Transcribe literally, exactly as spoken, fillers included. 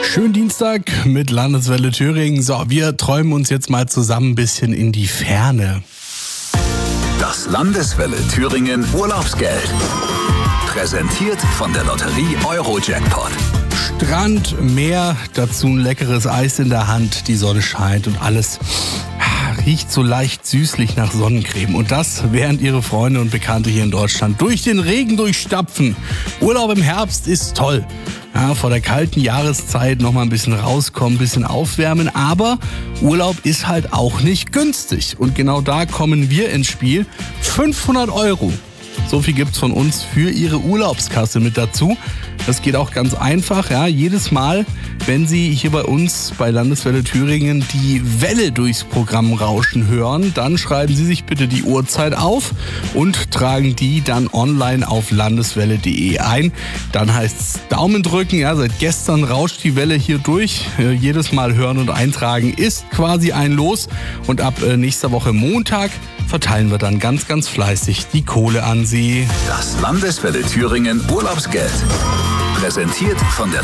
Schönen Dienstag mit Landeswelle Thüringen. So, wir träumen uns jetzt mal zusammen ein bisschen in die Ferne. Das Landeswelle Thüringen Urlaubsgeld. Präsentiert von der Lotterie Euro-Jackpot. Strand, Meer, dazu ein leckeres Eis in der Hand, die Sonne scheint und alles riecht so leicht süßlich nach Sonnencreme. Und das, während Ihre Freunde und Bekannte hier in Deutschland durch den Regen durchstapfen. Urlaub im Herbst ist toll. Ja, vor der kalten Jahreszeit noch mal ein bisschen rauskommen, ein bisschen aufwärmen. Aber Urlaub ist halt auch nicht günstig. Und genau da kommen wir ins Spiel. fünfhundert Euro. So viel gibt's von uns für Ihre Urlaubskasse mit dazu. Das geht auch ganz einfach. Ja, jedes Mal, wenn Sie hier bei uns bei Landeswelle Thüringen die Welle durchs Programm rauschen hören, dann schreiben Sie sich bitte die Uhrzeit auf und tragen die dann online auf landeswelle punkt de ein. Dann heißt's Daumen drücken. Ja, seit gestern rauscht die Welle hier durch. Äh, jedes Mal hören und eintragen ist quasi ein Los. Und ab äh, nächster Woche Montag verteilen wir dann ganz, ganz fleißig die Kohle an Sie. Das Landeswelle Thüringen Urlaubsgeld. Präsentiert von der